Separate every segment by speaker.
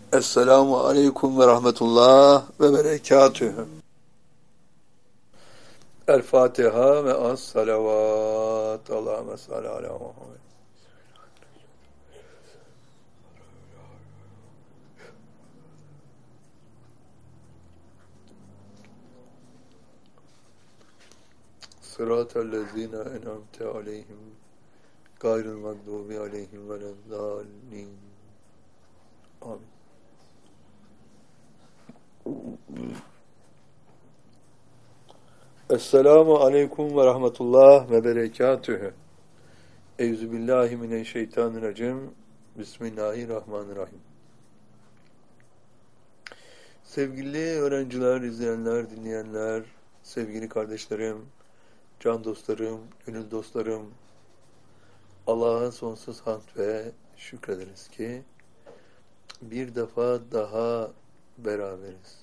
Speaker 1: Esselamu aleyküm ve rahmetullah ve berekatühü. El Fatiha ve as salavat. Allahümme salli ala Muhammed. Sıratellezine en'amte aleyhim gayril mağdubi aleyhim veleddallin. Amin. Esselamu aleyküm ve rahmetullah ve berekatühü. Euzubillahimineşşeytanirracim. Bismillahirrahmanirrahim. Sevgili öğrenciler, izleyenler, dinleyenler, sevgili kardeşlerim, can dostlarım, gönül dostlarım, Allah'a sonsuz hamd ve şükrederiz ki bir defa daha beraberiz.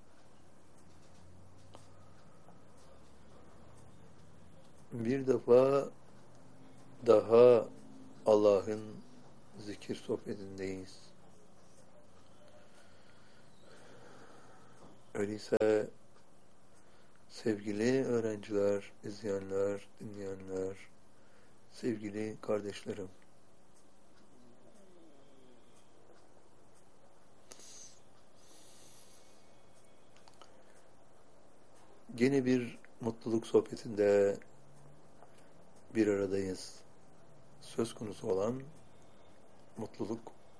Speaker 1: Bir defa daha Allah'ın zikir sohbetindeyiz. Öyleyse sevgili öğrenciler, izleyenler, dinleyenler, sevgili kardeşlerim, yeni bir mutluluk sohbetinde bir aradayız. Söz konusu olan mutluluk.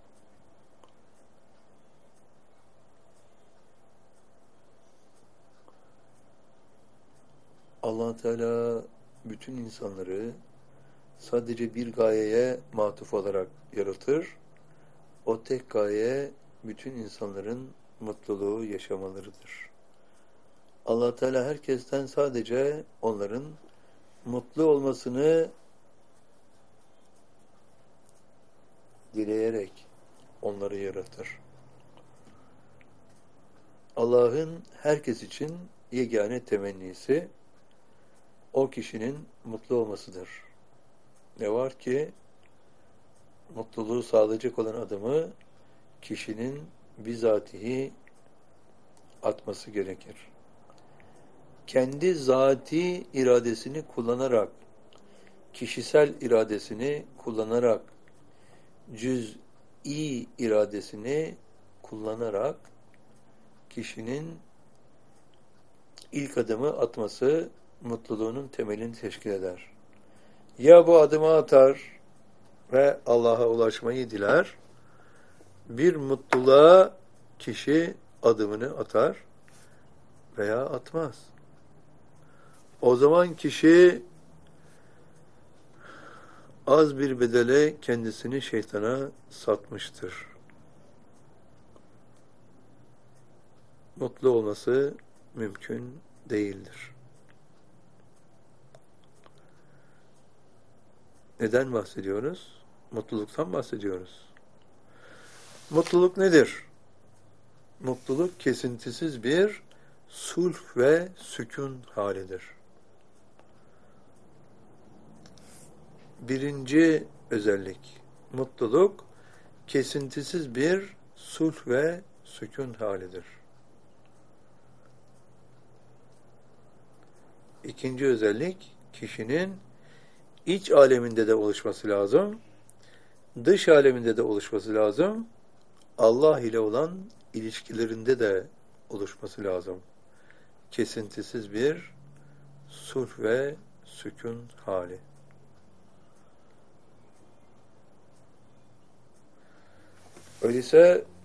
Speaker 1: Allah Teala bütün insanları sadece bir gayeye matuf olarak yaratır. O tek gaye bütün insanların mutluluğu yaşamalarıdır. Allah Teala herkesten sadece onların mutlu olmasını dileyerek onları yaratır. Allah'ın herkes için yegane temennisi o kişinin mutlu olmasıdır. Ne var ki mutluluğu sağlayacak olan adımı kişinin bizatihi atması gerekir. Kendi zati iradesini kullanarak, kişisel iradesini kullanarak, cüz'i iradesini kullanarak kişinin ilk adımı atması mutluluğunun temelini teşkil eder. Ya bu adımı atar ve Allah'a ulaşmayı diler, bir mutluluğa kişi adımını atar veya atmaz. O zaman kişi az bir bedele kendisini şeytana satmıştır. Mutlu olması mümkün değildir. Neden bahsediyoruz? Mutluluktan bahsediyoruz. Mutluluk nedir? Mutluluk kesintisiz bir sulh ve sükun halidir. Birinci özellik, mutluluk kesintisiz bir sulh ve sükun halidir. İkinci özellik, kişinin iç aleminde de oluşması lazım, dış aleminde de oluşması lazım, Allah ile olan ilişkilerinde de oluşması lazım. Kesintisiz bir sulh ve sükun hali. Öyleyse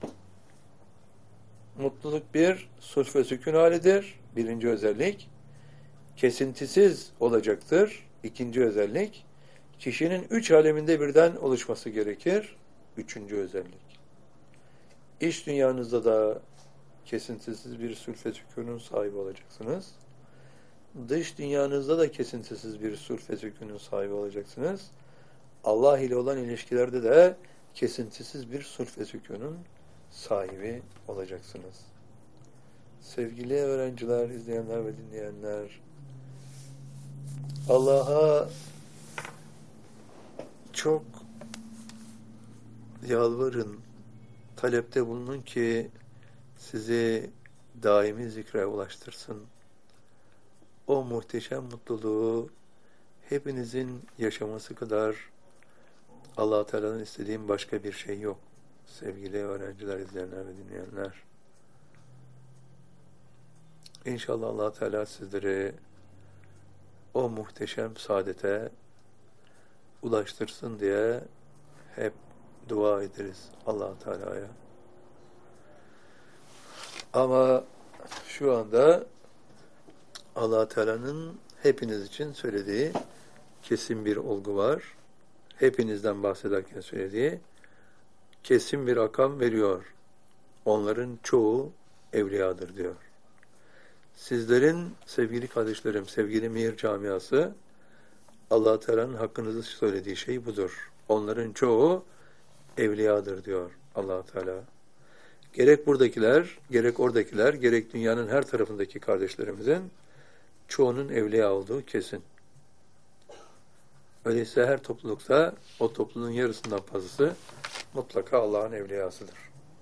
Speaker 1: mutluluk bir sulh ve sükun halidir. Birinci özellik. Kesintisiz olacaktır. İkinci özellik. Kişinin üç aleminde birden oluşması gerekir. Üçüncü özellik. İç dünyanızda da kesintisiz bir sulh ve sükunun sahibi olacaksınız. Dış dünyanızda da kesintisiz bir sulh ve sükunun sahibi olacaksınız. Allah ile olan ilişkilerde de kesintisiz bir sulh ve sükunun sahibi olacaksınız. Sevgili öğrenciler, izleyenler ve dinleyenler, Allah'a çok yalvarın, talepte bulunun ki sizi daimi zikre ulaştırsın. O muhteşem mutluluğu hepinizin yaşaması kadar Allah-u Teala'nın istediğim başka bir şey yok. Sevgili öğrenciler, izleyenler ve dinleyenler. İnşallah Allah-u Teala sizleri o muhteşem saadete ulaştırsın diye hep dua ederiz Allah-u Teala'ya. Ama şu anda Allah-u Teala'nın hepiniz için söylediği kesin bir olgu var. Hepinizden bahsederken söylediği kesin bir rakam veriyor. Onların çoğu evliyadır diyor. Sizlerin sevgili kardeşlerim, sevgili Mihir camiası, Allah-u Teala'nın hakkınızda söylediği şey budur. Onların çoğu evliyadır diyor Allah-u Teala. Gerek buradakiler, gerek oradakiler, gerek dünyanın her tarafındaki kardeşlerimizin çoğunun evliya olduğu kesin. Öyleyse her toplulukta o topluluğun yarısından fazlası mutlaka Allah'ın evliyasıdır.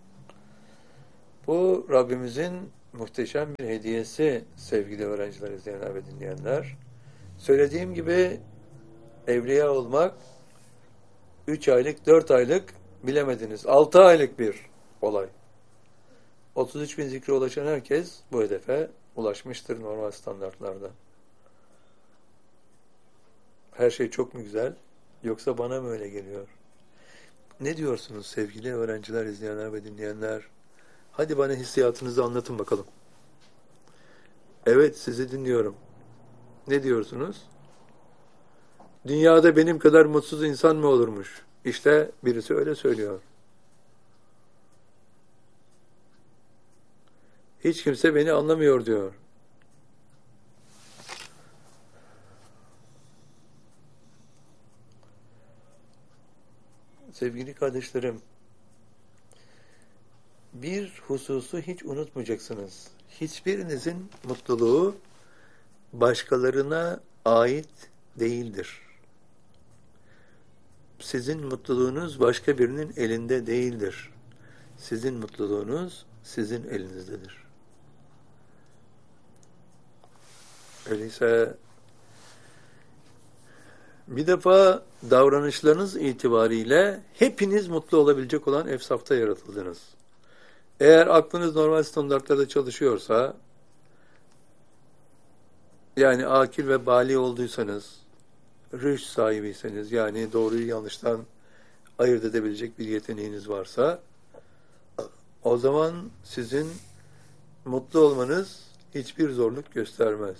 Speaker 1: Bu Rabbimizin muhteşem bir hediyesi sevgili öğrenciler, izleyenler ve dinleyenler. Söylediğim gibi evliya olmak 3 aylık, 4 aylık bilemediniz 6 aylık bir olay. 33.000 zikre ulaşan herkes bu hedefe ulaşmıştır normal standartlarda. Her şey çok mu güzel? Yoksa bana mı öyle geliyor? Ne diyorsunuz sevgili öğrenciler, izleyenler ve dinleyenler? Hadi bana hissiyatınızı anlatın bakalım. Evet, sizi dinliyorum. Ne diyorsunuz? Dünyada benim kadar mutsuz insan mı olurmuş? İşte birisi öyle söylüyor. Hiç kimse beni anlamıyor diyor. Sevgili kardeşlerim, bir hususu hiç unutmayacaksınız. Hiçbirinizin mutluluğu başkalarına ait değildir. Sizin mutluluğunuz başka birinin elinde değildir. Sizin mutluluğunuz sizin elinizdedir. Öyleyse bir defa davranışlarınız itibariyle hepiniz mutlu olabilecek olan efsafta yaratıldınız. Eğer aklınız normal standartlarda çalışıyorsa, yani akil ve bali olduysanız, rüşt sahibiyseniz, yani doğruyu yanlıştan ayırt edebilecek bir yeteneğiniz varsa, o zaman sizin mutlu olmanız hiçbir zorluk göstermez.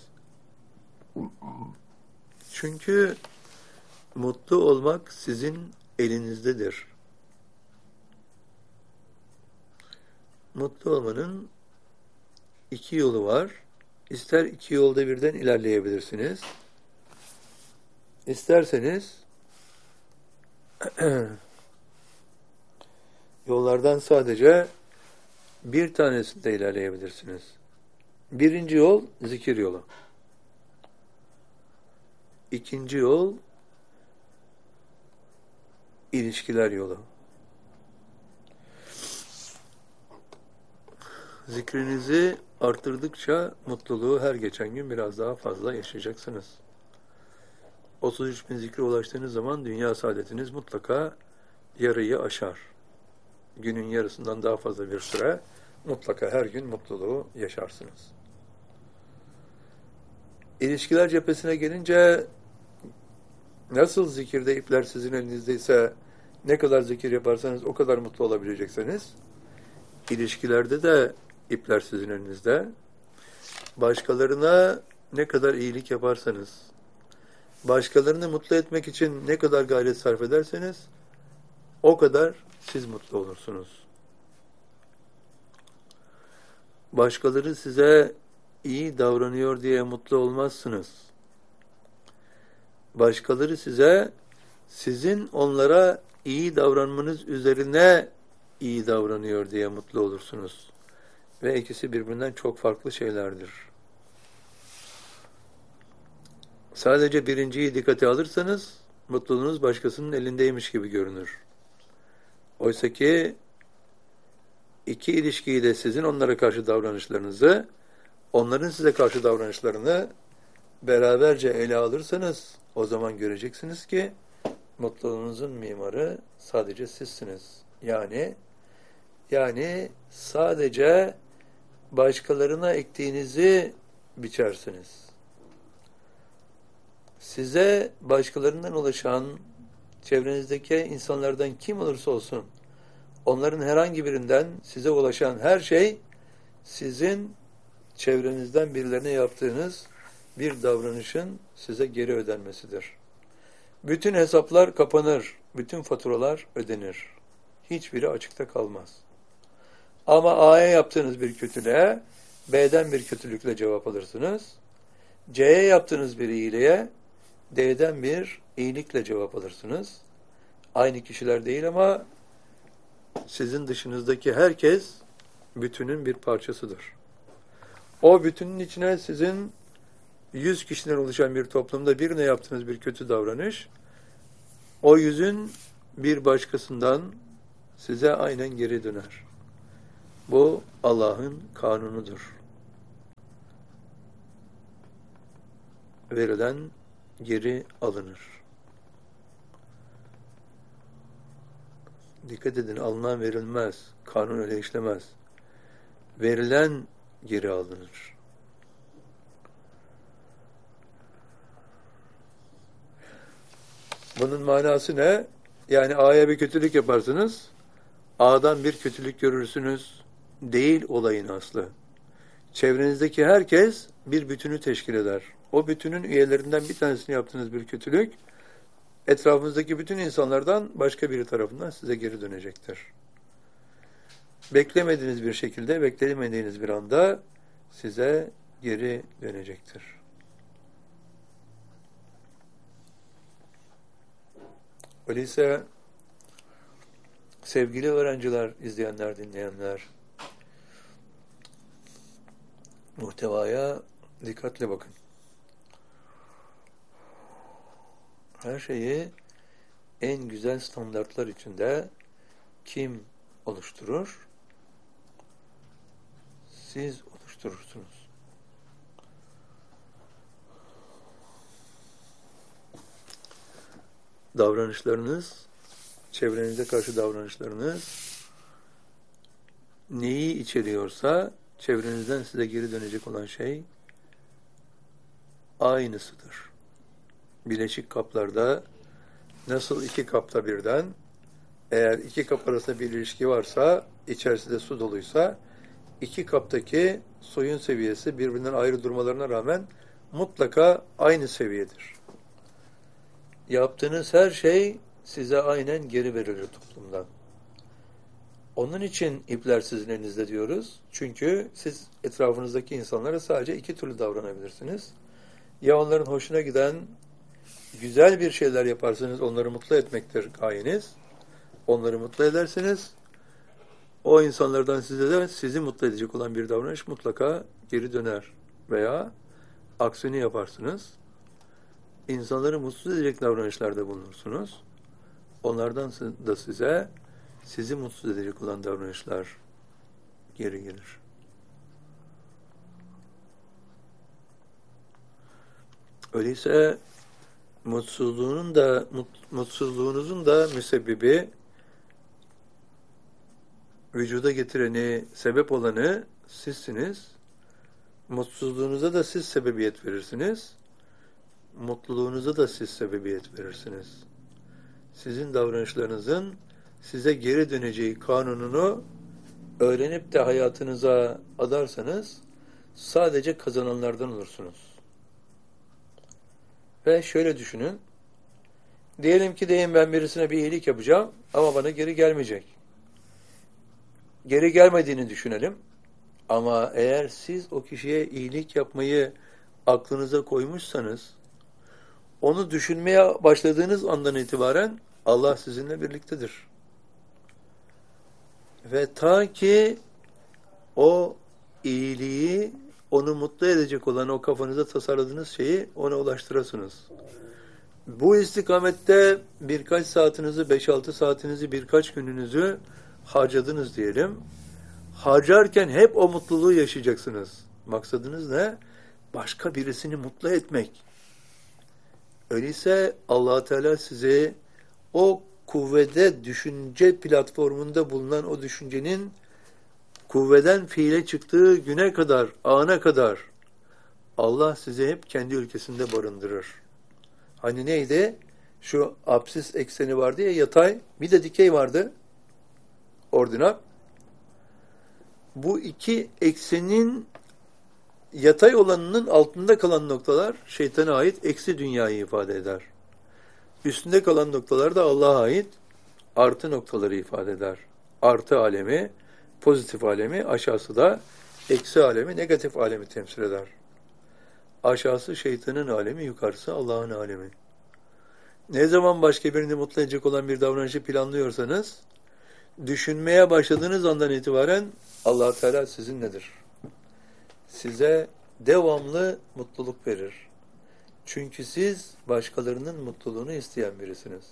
Speaker 1: Çünkü mutlu olmak sizin elinizdedir. Mutlu olmanın 2 yolu var. İster 2 yolda birden ilerleyebilirsiniz. İsterseniz yollardan sadece bir tanesinde ilerleyebilirsiniz. Birinci yol zikir yolu. İkinci yol ilişkiler yolu. Zikrinizi arttırdıkça mutluluğu her geçen gün biraz daha fazla yaşayacaksınız. 33.000 zikre ulaştığınız zaman dünya saadetiniz mutlaka yarıyı aşar. Günün yarısından daha fazla bir süre mutlaka her gün mutluluğu yaşarsınız. İlişkiler cephesine gelince nasıl zikirde ipler sizin elinizdeyse ne kadar zikir yaparsanız o kadar mutlu olabileceksiniz. İlişkilerde de ipler sizin elinizde. Başkalarına ne kadar iyilik yaparsanız, başkalarını mutlu etmek için ne kadar gayret sarf ederseniz o kadar siz mutlu olursunuz. Başkaları size iyi davranıyor diye mutlu olmazsınız. Başkaları size sizin onlara iyi davranmanız üzerine iyi davranıyor diye mutlu olursunuz. Ve ikisi birbirinden çok farklı şeylerdir. Sadece birinciyi dikkate alırsanız mutluluğunuz başkasının elindeymiş gibi görünür. Oysa ki İki ilişkiyi de sizin onlara karşı davranışlarınızı, onların size karşı davranışlarını beraberce ele alırsanız o zaman göreceksiniz ki mutluluğunuzun mimarı sadece sizsiniz. Yani sadece başkalarına ektiğinizi biçersiniz. Size başkalarından ulaşan çevrenizdeki insanlardan kim olursa olsun onların herhangi birinden size ulaşan her şey sizin çevrenizden birilerine yaptığınız bir davranışın size geri ödenmesidir. Bütün hesaplar kapanır, bütün faturalar ödenir. Hiçbiri açıkta kalmaz. Ama A'ya yaptığınız bir kötülüğe B'den bir kötülükle cevap alırsınız. C'ye yaptığınız bir iyiliğe D'den bir iyilikle cevap alırsınız. Aynı kişiler değil ama sizin dışınızdaki herkes bütünün bir parçasıdır. O bütünün içine sizin 100 kişiden oluşan bir toplumda birine yaptığınız bir kötü davranış, o 100'ün bir başkasından size aynen geri döner. Bu Allah'ın kanunudur. Verilen geri alınır. Dikkat edin, alınan verilmez. Kanun öyle işlemez. Verilen geri alınır. Bunun manası ne? Yani A'ya bir kötülük yaparsınız, A'dan bir kötülük görürsünüz. Değil olayın aslı. Çevrenizdeki herkes bir bütünü teşkil eder. O bütünün üyelerinden bir tanesini yaptığınız bir kötülük, etrafınızdaki bütün insanlardan başka biri tarafından size geri dönecektir. Beklemediğiniz bir şekilde, beklemediğiniz bir anda size geri dönecektir. Öyleyse sevgili öğrenciler, izleyenler, dinleyenler, muhtevaya dikkatle bakın. Her şeyi en güzel standartlar içinde kim oluşturur? Siz oluşturursunuz. Davranışlarınız, çevrenize karşı davranışlarınız neyi içeriyorsa çevrenizden size geri dönecek olan şey aynısıdır. Bileşik kaplarda nasıl iki kapta birden, eğer iki kap arasında bir ilişki varsa, içerisinde su doluysa, iki kaptaki suyun seviyesi birbirinden ayrı durmalarına rağmen mutlaka aynı seviyedir. Yaptığınız her şey size aynen geri verilir toplumdan. Onun için ipler sizin elinizde diyoruz. Çünkü siz etrafınızdaki insanlara sadece iki türlü davranabilirsiniz. Ya onların hoşuna giden güzel bir şeyler yaparsanız onları mutlu etmektir gayeniz. Onları mutlu edersiniz. O insanlardan size de sizi mutlu edecek olan bir davranış mutlaka geri döner. Veya aksini yaparsınız. İnsanları mutsuz edecek davranışlarda bulunursunuz. Onlardan da sizi mutsuz edecek olan davranışlar geri gelir. Öyleyse mutsuzluğunuzun da müsebbibi, vücuda getireni, sebep olanı sizsiniz. Mutsuzluğunuza da siz sebebiyet verirsiniz. Mutluluğunuza da siz sebebiyet verirsiniz. Sizin davranışlarınızın size geri döneceği kanununu öğrenip de hayatınıza adarsanız sadece kazananlardan olursunuz. Ve şöyle düşünün. Diyelim ki ben birisine bir iyilik yapacağım ama bana geri gelmeyecek. Geri gelmediğini düşünelim. Ama eğer siz o kişiye iyilik yapmayı aklınıza koymuşsanız, onu düşünmeye başladığınız andan itibaren Allah sizinle birliktedir. Ve ta ki o iyiliği, onu mutlu edecek olan o kafanıza tasarladığınız şeyi ona ulaştırasınız. Bu istikamette birkaç saatinizi, 5-6 saatinizi, birkaç gününüzü harcadınız diyelim. Harcarken hep o mutluluğu yaşayacaksınız. Maksadınız ne? Başka birisini mutlu etmek. Öyleyse Allah Teala size o kuvvede, düşünce platformunda bulunan o düşüncenin kuvveden fiile çıktığı güne kadar, ana kadar Allah sizi hep kendi ülkesinde barındırır. Hani neydi? Şu apsis ekseni vardı ya, yatay, bir de dikey vardı. Ordinat. Bu iki eksenin yatay olanının altında kalan noktalar şeytana ait eksi dünyayı ifade eder. Üstünde kalan noktalar da Allah'a ait artı noktaları ifade eder. Artı alemi, pozitif alemi, aşağısı da eksi alemi, negatif alemi temsil eder. Aşağısı şeytanın alemi, yukarısı Allah'ın alemi. Ne zaman başka birini mutlu edecek olan bir davranışı planlıyorsanız, düşünmeye başladığınız andan itibaren Allah Teala sizinledir. Size devamlı mutluluk verir. Çünkü siz başkalarının mutluluğunu isteyen birisiniz.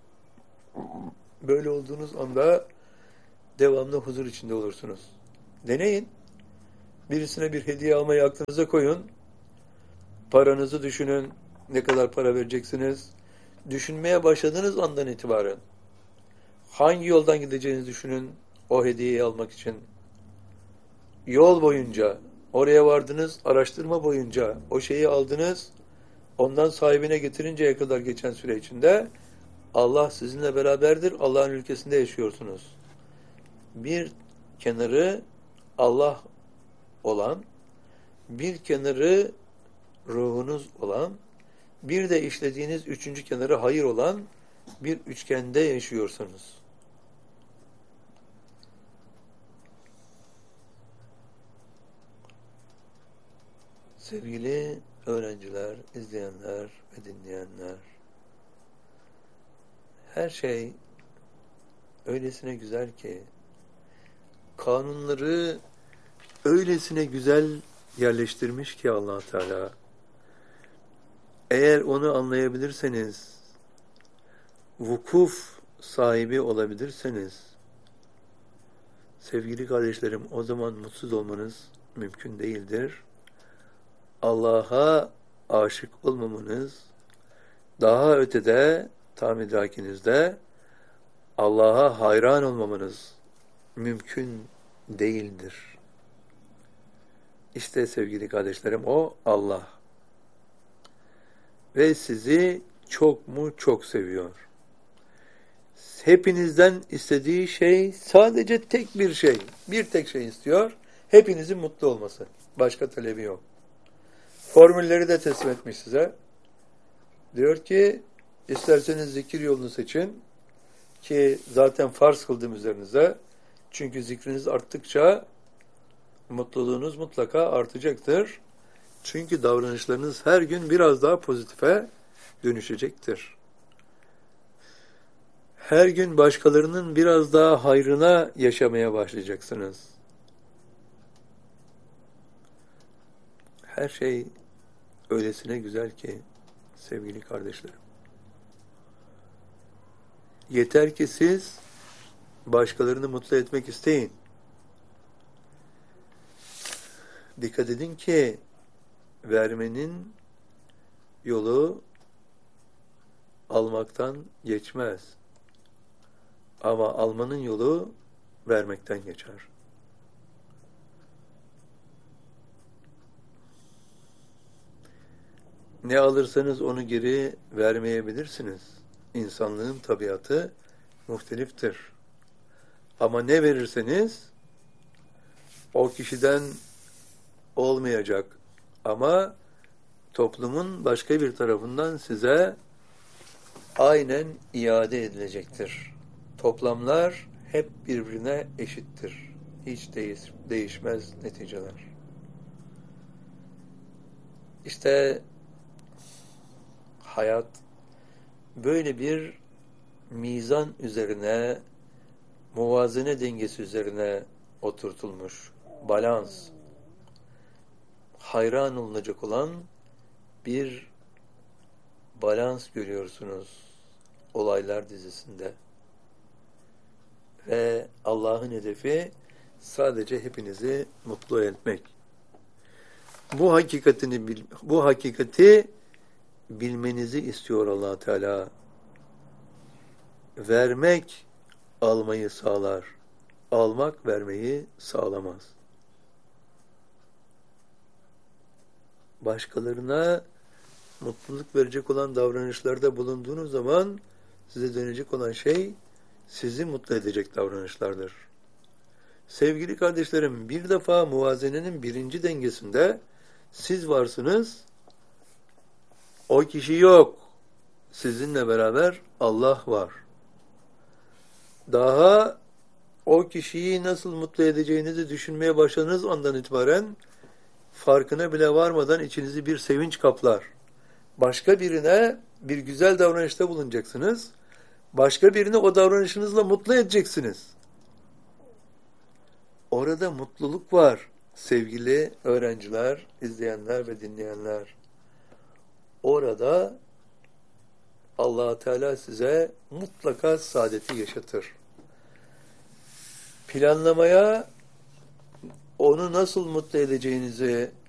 Speaker 1: Böyle olduğunuz anda devamlı huzur içinde olursunuz. Deneyin. Birisine bir hediye almayı aklınıza koyun. Paranızı düşünün. Ne kadar para vereceksiniz? Düşünmeye başladığınız andan itibaren hangi yoldan gideceğinizi düşünün o hediyeyi almak için. Yol boyunca, oraya vardınız, araştırma boyunca o şeyi aldınız, ondan sahibine getirinceye kadar geçen süre içinde Allah sizinle beraberdir, Allah'ın ülkesinde yaşıyorsunuz. Bir kenarı Allah olan, bir kenarı ruhunuz olan, bir de işlediğiniz üçüncü kenarı hayır olan bir üçgende yaşıyorsunuz. Sevgili öğrenciler, izleyenler ve dinleyenler, her şey öylesine güzel ki, kanunları öylesine güzel yerleştirmiş ki Allah Teala, eğer onu anlayabilirseniz, vukuf sahibi olabilirseniz, sevgili kardeşlerim, o zaman mutsuz olmanız mümkün değildir. Allah'a aşık olmamanız, daha ötede, tam idrakinizde, Allah'a hayran olmamanız mümkün değildir. İşte sevgili kardeşlerim, o Allah. Ve sizi çok mu çok seviyor. Hepinizden istediği şey sadece tek bir şey. Bir tek şey istiyor. Hepinizin mutlu olması. Başka talebi yok. Formülleri de teslim etmiş size. Diyor ki, isterseniz zikir yolunu seçin. Ki zaten farz kıldım üzerinize. Çünkü zikriniz arttıkça mutluluğunuz mutlaka artacaktır. Çünkü davranışlarınız her gün biraz daha pozitife dönüşecektir. Her gün başkalarının biraz daha hayrına yaşamaya başlayacaksınız. Her şey öylesine güzel ki sevgili kardeşlerim. Yeter ki siz başkalarını mutlu etmek isteyin. Dikkat edin ki vermenin yolu almaktan geçmez. Ama almanın yolu vermekten geçer. Ne alırsanız onu geri vermeyebilirsiniz. İnsanlığın tabiatı muhteliftir. Ama ne verirseniz o kişiden olmayacak. Ama toplumun başka bir tarafından size aynen iade edilecektir. Toplamlar hep birbirine eşittir. Hiç değişmez neticeler. İşte hayat böyle bir mizan üzerine, muvazene dengesi üzerine oturtulmuş. Balans. Hayran olunacak olan bir balans görüyorsunuz olaylar dizisinde. Ve Allah'ın hedefi sadece hepinizi mutlu etmek. Bu hakikati bilmenizi istiyor Allah Teala. Vermek almayı sağlar. Almak vermeyi sağlamaz. Başkalarına mutluluk verecek olan davranışlarda bulunduğunuz zaman size dönecek olan şey sizi mutlu edecek davranışlardır. Sevgili kardeşlerim, bir defa muvazenenin birinci dengesinde siz varsınız, o kişi yok. Sizinle beraber Allah var. Daha o kişiyi nasıl mutlu edeceğinizi düşünmeye başladığınız andan itibaren farkına bile varmadan içinizi bir sevinç kaplar. Başka birine bir güzel davranışta bulunacaksınız. Başka birini o davranışınızla mutlu edeceksiniz. Orada mutluluk var sevgili öğrenciler, izleyenler ve dinleyenler. Orada Allah Teala size mutlaka saadeti yaşatır. Planlamaya, onu nasıl mutlu edeceğinizi